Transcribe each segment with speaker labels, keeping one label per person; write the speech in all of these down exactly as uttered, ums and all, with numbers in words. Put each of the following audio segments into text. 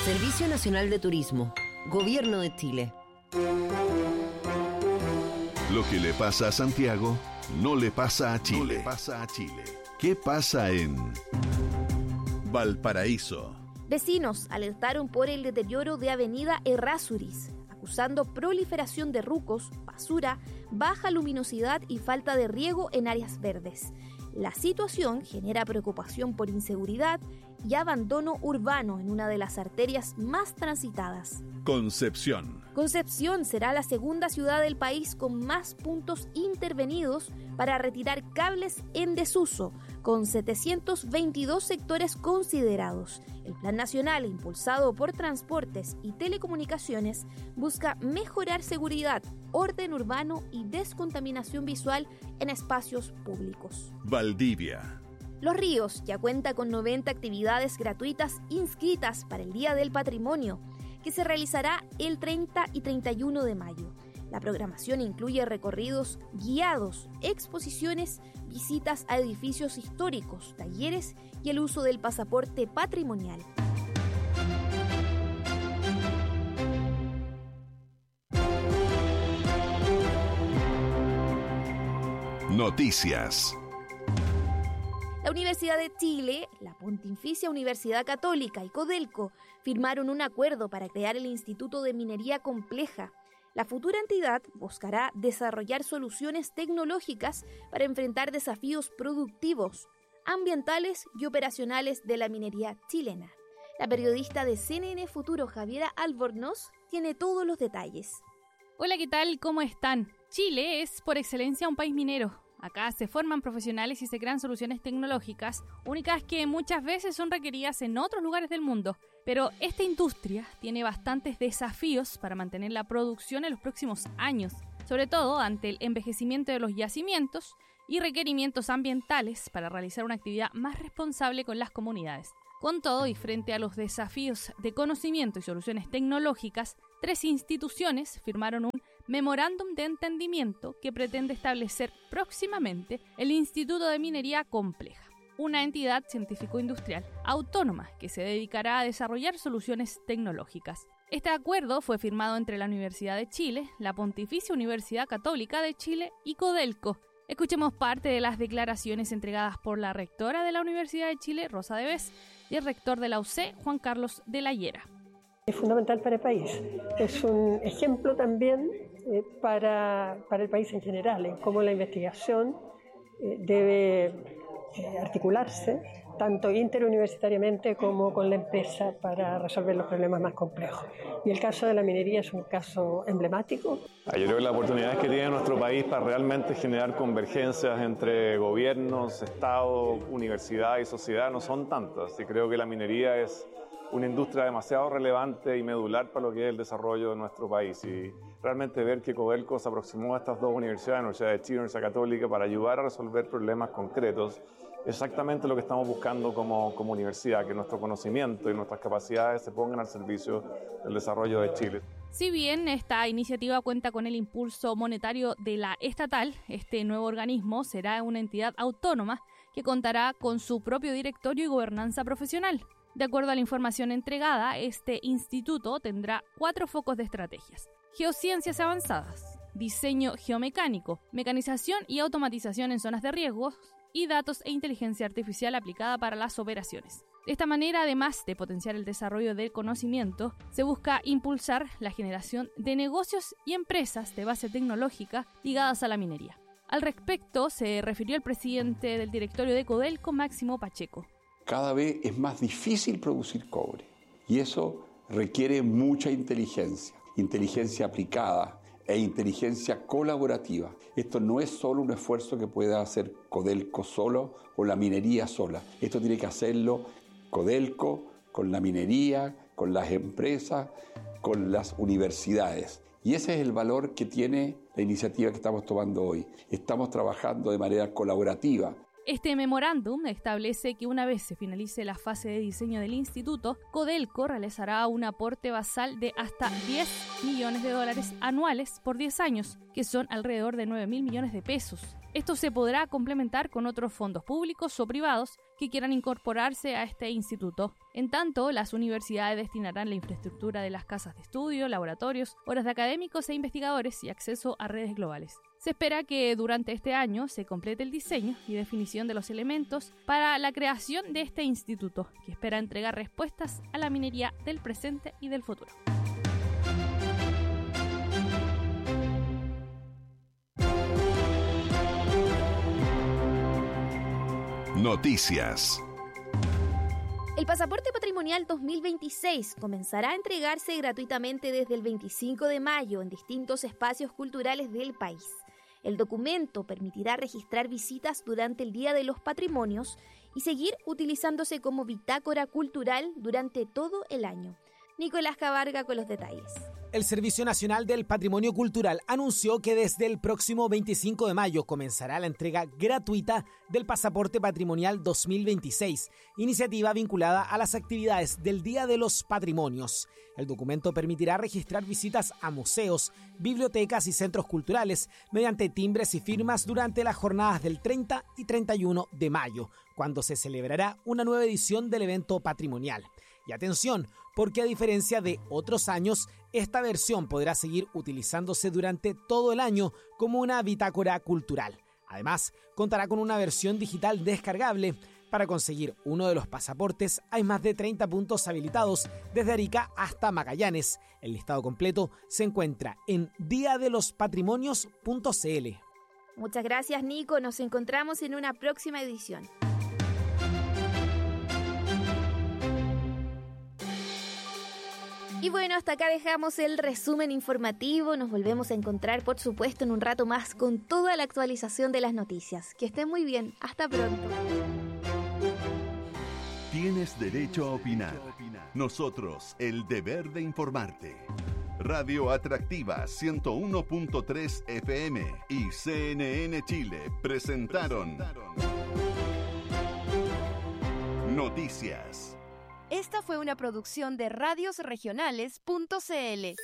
Speaker 1: Servicio Nacional de Turismo, Gobierno de Chile.
Speaker 2: Lo que le pasa a Santiago no le pasa a Chile. No le pasa a Chile. ¿Qué pasa en Valparaíso?
Speaker 3: Vecinos alertaron por el deterioro de Avenida Errázuriz, acusando proliferación de rucos, basura, baja luminosidad y falta de riego en áreas verdes. La situación genera preocupación por inseguridad y abandono urbano en una de las arterias más transitadas.
Speaker 2: Concepción.
Speaker 3: Concepción será la segunda ciudad del país con más puntos intervenidos para retirar cables en desuso, con setecientos veintidós sectores considerados. El Plan Nacional, impulsado por Transportes y Telecomunicaciones, busca mejorar seguridad, orden urbano y descontaminación visual en espacios públicos.
Speaker 2: Valdivia.
Speaker 3: Los Ríos ya cuenta con noventa actividades gratuitas inscritas para el Día del Patrimonio, que se realizará el treinta y treinta y uno de mayo. La programación incluye recorridos guiados, exposiciones, visitas a edificios históricos, talleres y el uso del pasaporte patrimonial.
Speaker 2: Noticias.
Speaker 3: La Universidad de Chile, la Pontificia Universidad Católica y Codelco firmaron un acuerdo para crear el Instituto de Minería Compleja. La futura entidad buscará desarrollar soluciones tecnológicas para enfrentar desafíos productivos, ambientales y operacionales de la minería chilena. La periodista de C N N Futuro, Javiera Albornoz, tiene todos los detalles.
Speaker 4: Hola, ¿qué tal? ¿Cómo están? Chile es por excelencia un país minero. Acá se forman profesionales y se crean soluciones tecnológicas, únicas que muchas veces son requeridas en otros lugares del mundo. Pero esta industria tiene bastantes desafíos para mantener la producción en los próximos años, sobre todo ante el envejecimiento de los yacimientos y requerimientos ambientales para realizar una actividad más responsable con las comunidades. Con todo, y frente a los desafíos de conocimiento y soluciones tecnológicas, tres instituciones firmaron un memorándum de entendimiento que pretende establecer próximamente el Instituto de Minería Compleja, una entidad científico-industrial autónoma que se dedicará a desarrollar soluciones tecnológicas. Este acuerdo fue firmado entre la Universidad de Chile, la Pontificia Universidad Católica de Chile y Codelco. Escuchemos parte de las declaraciones entregadas por la rectora de la Universidad de Chile, Rosa Devés, y el rector de la U C, Juan Carlos de la Hiera.
Speaker 5: Es fundamental para el país, es un ejemplo también eh, para, para el país en general, en cómo la investigación eh, debe eh, articularse tanto interuniversitariamente como con la empresa para resolver los problemas más complejos. Y el caso de la minería es un caso emblemático.
Speaker 6: Yo creo que las oportunidades que tiene nuestro país para realmente generar convergencias entre gobiernos, Estado, universidad y sociedad no son tantas. Y creo que la minería es una industria demasiado relevante y medular para lo que es el desarrollo de nuestro país. Y realmente ver que Codelco se aproximó a estas dos universidades, la Universidad de Chile y la Universidad Católica, para ayudar a resolver problemas concretos, exactamente lo que estamos buscando como, como universidad, que nuestro conocimiento y nuestras capacidades se pongan al servicio del desarrollo de Chile.
Speaker 4: Si bien esta iniciativa cuenta con el impulso monetario de la estatal, este nuevo organismo será una entidad autónoma que contará con su propio directorio y gobernanza profesional. De acuerdo a la información entregada, este instituto tendrá cuatro focos de estrategias: geociencias avanzadas, diseño geomecánico, mecanización y automatización en zonas de riesgos, y datos e inteligencia artificial aplicada para las operaciones. De esta manera, además de potenciar el desarrollo del conocimiento, se busca impulsar la generación de negocios y empresas de base tecnológica ligadas a la minería. Al respecto, se refirió el presidente del directorio de Codelco, Máximo Pacheco.
Speaker 7: Cada vez es más difícil producir cobre y eso requiere mucha inteligencia, inteligencia aplicada e inteligencia colaborativa. Esto no es solo un esfuerzo que pueda hacer Codelco solo o la minería sola. Esto tiene que hacerlo Codelco con la minería, con las empresas, con las universidades. Y ese es el valor que tiene la iniciativa que estamos tomando hoy. Estamos trabajando de manera colaborativa.
Speaker 4: Este memorándum establece que una vez se finalice la fase de diseño del instituto, Codelco realizará un aporte basal de hasta diez millones de dólares anuales por diez años, que son alrededor de nueve mil millones de pesos. Esto se podrá complementar con otros fondos públicos o privados que quieran incorporarse a este instituto. En tanto, las universidades destinarán la infraestructura de las casas de estudio, laboratorios, horas de académicos e investigadores y acceso a redes globales. Se espera que durante este año se complete el diseño y definición de los elementos para la creación de este instituto, que espera entregar respuestas a la minería del presente y del futuro.
Speaker 2: Noticias.
Speaker 3: El pasaporte patrimonial dos mil veintiséis comenzará a entregarse gratuitamente desde el veinticinco de mayo en distintos espacios culturales del país. El documento permitirá registrar visitas durante el Día de los Patrimonios y seguir utilizándose como bitácora cultural durante todo el año. Nicolás Cabarga con los detalles.
Speaker 8: El Servicio Nacional del Patrimonio Cultural anunció que desde el próximo veinticinco de mayo comenzará la entrega gratuita del Pasaporte Patrimonial dos mil veintiséis, iniciativa vinculada a las actividades del Día de los Patrimonios. El documento permitirá registrar visitas a museos, bibliotecas y centros culturales mediante timbres y firmas durante las jornadas del treinta y treinta y uno de mayo, cuando se celebrará una nueva edición del evento patrimonial. Y atención, porque a diferencia de otros años, esta versión podrá seguir utilizándose durante todo el año como una bitácora cultural. Además, contará con una versión digital descargable. Para conseguir uno de los pasaportes hay más de treinta puntos habilitados desde Arica hasta Magallanes. El listado completo se encuentra en dia de los patrimonios punto c l.
Speaker 3: Muchas gracias, Nico. Nos encontramos en una próxima edición. Y bueno, hasta acá dejamos el resumen informativo. Nos volvemos a encontrar, por supuesto, en un rato más con toda la actualización de las noticias. Que estén muy bien. Hasta pronto.
Speaker 2: Tienes derecho a opinar. Nosotros, el deber de informarte. Radio Atractiva ciento uno punto tres F M y C N N Chile presentaron Noticias.
Speaker 9: Esta fue una producción de radios regionales punto c l.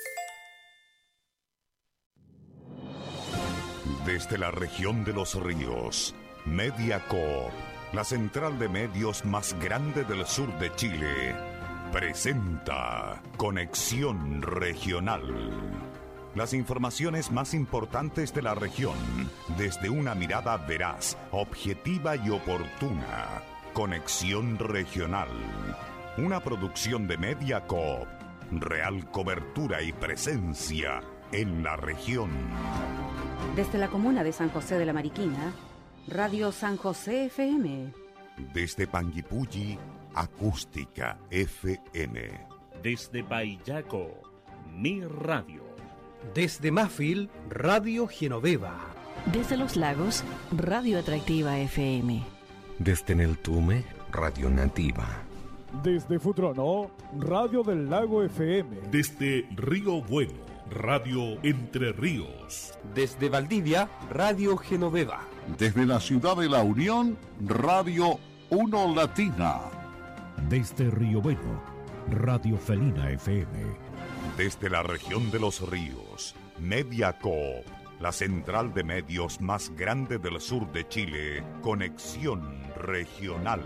Speaker 10: Desde la región de los ríos, Mediacorp, la central de medios más grande del sur de Chile, presenta Conexión Regional. Las informaciones más importantes de la región, desde una mirada veraz, objetiva y oportuna. Conexión Regional. Una producción de Mediacorp. Real cobertura y presencia en la región.
Speaker 11: Desde la comuna de San José de la Mariquina, Radio San José F M.
Speaker 10: Desde Panguipulli, Acústica F M.
Speaker 12: Desde Payaco, Mi Radio.
Speaker 13: Desde Mafil, Radio Genoveva.
Speaker 14: Desde Los Lagos, Radio Atractiva F M.
Speaker 15: Desde Neltume, Radio Nativa.
Speaker 16: Desde Futrono, Radio del Lago F M.
Speaker 17: Desde Río Bueno, Radio Entre Ríos.
Speaker 18: Desde Valdivia, Radio Genoveva.
Speaker 19: Desde la ciudad de La Unión, Radio Uno Latina.
Speaker 17: Desde Río Bueno, Radio Felina F M.
Speaker 10: Desde la región de los ríos, Mediacorp, la central de medios más grande del sur de Chile, Conexión Regional.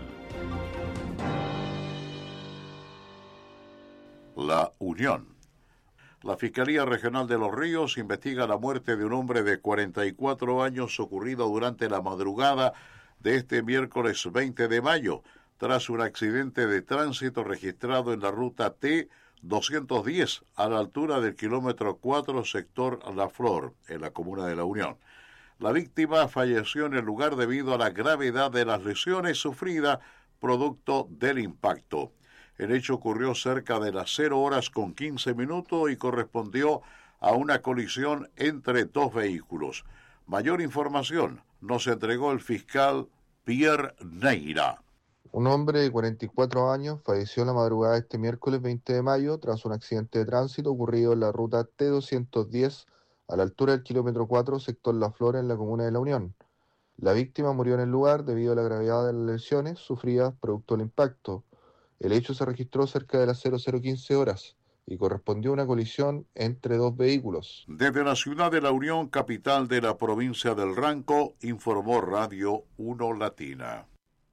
Speaker 20: La Unión. La Fiscalía Regional de Los Ríos investiga la muerte de un hombre de cuarenta y cuatro años ocurrido durante la madrugada de este miércoles veinte de mayo, tras un accidente de tránsito registrado en la ruta T doscientos diez a la altura del kilómetro cuatro sector La Flor, en la comuna de La Unión. La víctima falleció en el lugar debido a la gravedad de las lesiones sufridas producto del impacto. El hecho ocurrió cerca de las cero horas con quince minutos y correspondió a una colisión entre dos vehículos. Mayor información nos entregó el fiscal Pierre Neira.
Speaker 21: Un hombre de cuarenta y cuatro años falleció en la madrugada de este miércoles veinte de mayo tras un accidente de tránsito ocurrido en la ruta T doscientos diez a la altura del kilómetro cuatro, sector La Flor, en la comuna de La Unión. La víctima murió en el lugar debido a la gravedad de las lesiones sufridas producto del impacto. El hecho se registró cerca de las cero cero quince horas, y correspondió a una colisión entre dos vehículos.
Speaker 20: Desde la ciudad de La Unión, capital de la provincia del Ranco, informó Radio uno Latina.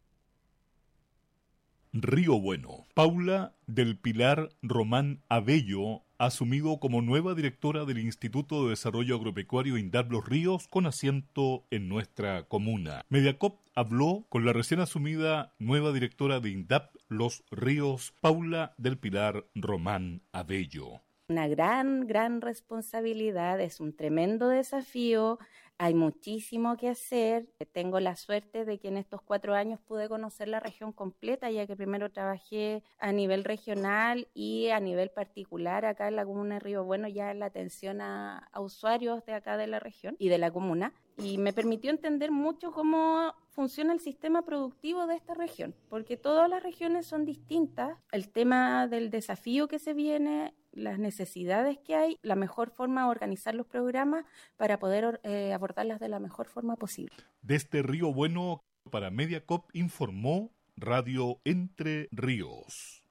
Speaker 1: Río Bueno. Paula del Pilar Román Abello ha asumido como nueva directora del Instituto de Desarrollo Agropecuario INDAP Los Ríos, con asiento en nuestra comuna. Mediacop habló con la recién asumida nueva directora de INDAP Los Ríos, Paula del Pilar Román Abello.
Speaker 22: Una gran, gran responsabilidad, es un tremendo desafío. Hay muchísimo que hacer. Tengo la suerte de que en estos cuatro años pude conocer la región completa, ya que primero trabajé a nivel regional y a nivel particular acá en la comuna de Río Bueno, ya en la atención a, a usuarios de acá de la región y de la comuna. Y me permitió entender mucho cómo funciona el sistema productivo de esta región, porque todas las regiones son distintas. El tema del desafío que se viene, las necesidades que hay, la mejor forma de organizar los programas para poder eh, abordarlas de la mejor forma posible.
Speaker 1: Desde Río Bueno, para Mediacop, informó Radio Entre Ríos.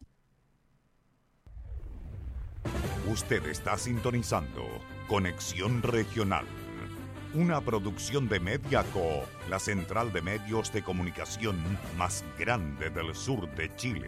Speaker 10: Usted está sintonizando Conexión Regional, una producción de Mediacop, la central de medios de comunicación más grande del sur de Chile.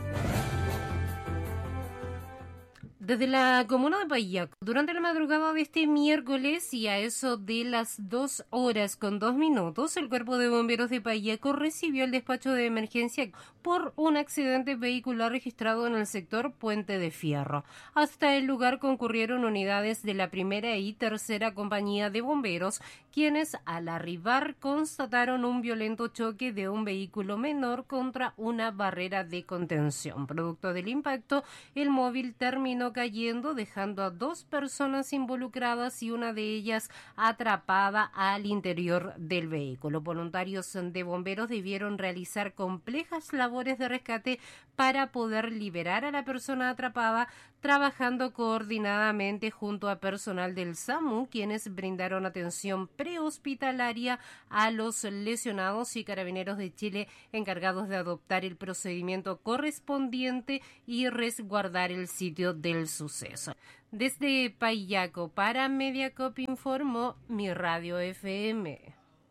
Speaker 23: Desde la comuna de Paillaco, durante la madrugada de este miércoles y a eso de las dos horas con dos minutos, el Cuerpo de Bomberos de Paillaco recibió el despacho de emergencia por un accidente vehicular registrado en el sector Puente de Fierro. Hasta el lugar concurrieron unidades de la primera y tercera compañía de bomberos, quienes al arribar constataron un violento choque de un vehículo menor contra una barrera de contención. Producto del impacto, el móvil terminó cayendo, dejando a dos personas involucradas y una de ellas atrapada al interior del vehículo. Voluntarios de bomberos debieron realizar complejas labores de rescate para poder liberar a la persona atrapada, trabajando coordinadamente junto a personal del SAMU, quienes brindaron atención prehospitalaria a los lesionados, y Carabineros de Chile encargados de adoptar el procedimiento correspondiente y resguardar el sitio del suceso. Desde Paillaco para Mediacop informó Mi Radio F M.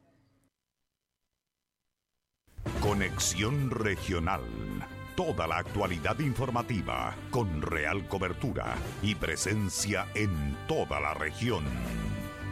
Speaker 10: Conexión Regional. Toda la actualidad informativa con real cobertura y presencia en toda la región.